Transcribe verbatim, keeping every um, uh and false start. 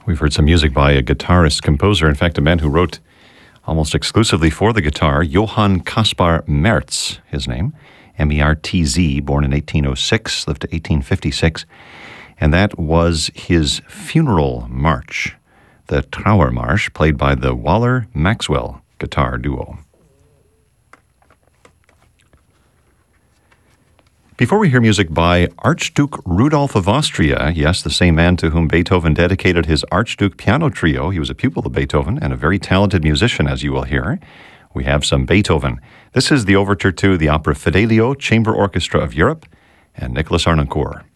We've heard some music by a guitarist, composer, in fact, a man who wrote almost exclusively for the guitar, Johann Caspar Mertz, his name, M E R T Z, born in eighteen oh six, lived to eighteen fifty-six, and that was his funeral march, the Trauermarsch, played by the Waller-Maxwell guitar duo. Before we hear music by Archduke Rudolph of Austria, yes, the same man to whom Beethoven dedicated his Archduke Piano Trio. He was a pupil of Beethoven and a very talented musician, as you will hear. We have some Beethoven. This is the overture to the opera Fidelio, Chamber Orchestra of Europe, and Nicholas Harnoncourt.